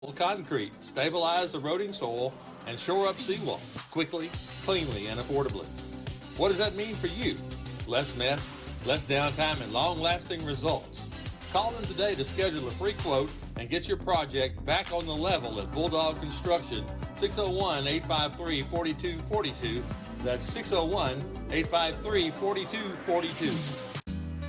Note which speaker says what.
Speaker 1: concrete, stabilize eroding soil, and shore up seawalls quickly, cleanly, and affordably. What does that mean for you? Less mess, less downtime, and long-lasting results. Call them today to schedule a free quote and get your project back on the level at Bulldog Construction, 601-853-4242. That's 601-853-4242.